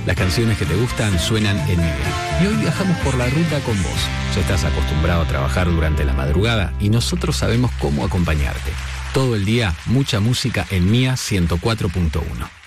Las canciones que te gustan suenan en MIA. Y hoy viajamos por la ruta con vos. Ya estás acostumbrado a trabajar durante la madrugada y nosotros sabemos cómo acompañarte. Todo el día, mucha música en MIA 104.1.